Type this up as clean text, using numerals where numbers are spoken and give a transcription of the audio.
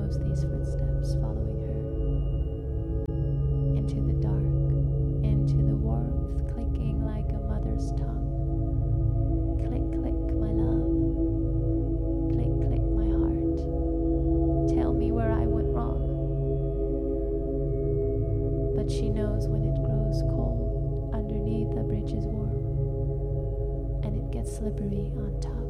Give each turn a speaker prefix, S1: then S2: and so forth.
S1: follows these footsteps, following her into the dark, into the warmth, clicking like a mother's tongue. Click, click, my love. Click, click, my heart. Tell me where I went wrong. But she knows when it grows cold, underneath the bridge is warm, and it gets slippery on top.